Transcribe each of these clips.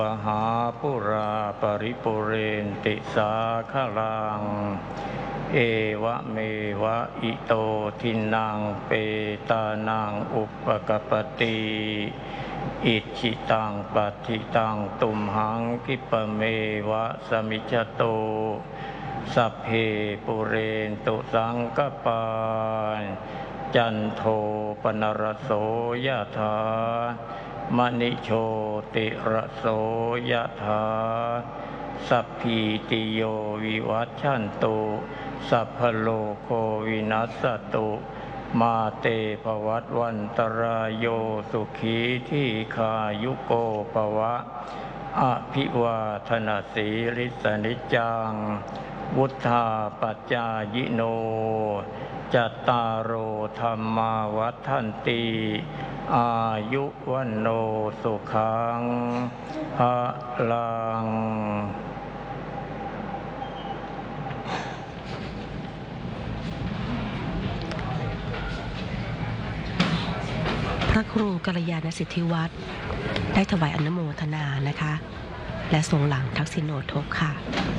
มหาปุราปริปุเรนติสาคลังเอวะเมวะอิโตทินังเปตานังอุปกปติอิจิตังปัติตังตุมหังคิปะเมวะสมิจจโตสัพเพปุเรนตุสังกปาจันโทปนรโสยถามณิโชติระโสยถาสัพพิติโยวิวัชชันตุสัพพโลกโควินัสสตุมาเตภวัตวันตรายโยสุขีทีขายุโกภวะอภิวาทนาสีริสนิจังวุธาปัจจายโนจัตตารโอธรรมาวัฏันติอายุวันโนสุขังภะลังพระครูกัลยาณสิทธิวัตรได้ถวายอนุโมทนานะคะและทรงหลังทักษิณโนทกค่ะ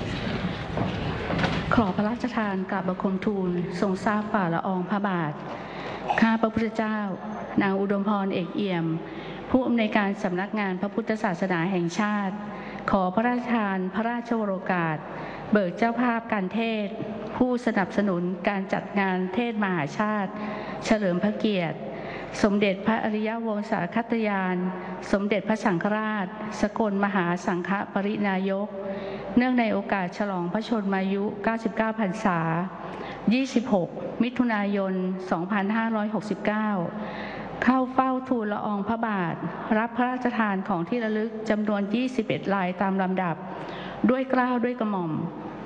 ขอพระราชทานกราบบังคมทูลทรงทราบฝ่าละอองพระบาทข้าพระพุทธเจ้านางอุดมพรเอกเอี่ยมผู้อำนวยการสำนักงานพระพุทธศาสนาแห่งชาติขอพระราชทานพระราชโอกาสเบิกเจ้าภาพการเทศน์ผู้สนับสนุนการจัดงานเทศน์มหาชาติเฉลิมพระเกียรติสมเด็จพระอริยวงศาคตยานสมเด็จพระสังฆราชสกลมหาสังฆปรินายกเนื่องในโอกาสฉลองพระชนมายุ 99 พรรษา 26 มิถุนายน 2569 เข้าเฝ้าทูลละอองพระบาทรับพระราชทานของที่ระลึกจำนวน 21 ลายตามลำดับด้วยเกล้าด้วยกระหม่อม